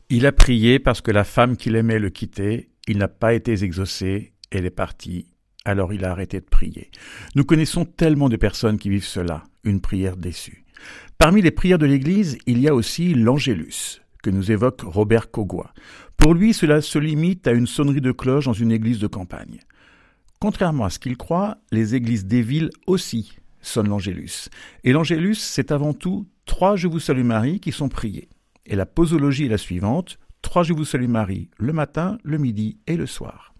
Il a prié parce que la femme qu'il aimait le quittait, il n'a pas été exaucé, elle est partie, alors il a arrêté de prier. Nous connaissons tellement de personnes qui vivent cela, une prière déçue. Parmi les prières de l'Église, il y a aussi l'Angélus, que nous évoque Robert Coggois. Pour lui, cela se limite à une sonnerie de cloche dans une église de campagne. Contrairement à ce qu'il croit, les églises des villes aussi sonnent l'Angélus. Et l'Angélus, c'est avant tout 3 Je vous salue Marie qui sont priés. Et la posologie est la suivante, 3 Je vous salue Marie, le matin, le midi et le soir.